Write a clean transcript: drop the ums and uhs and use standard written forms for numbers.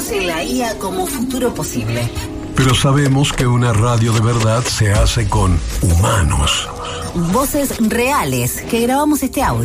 creemos en la IA como futuro posible. Pero sabemos que una radio de verdad se hace con humanos. Voces reales que grabamos este audio.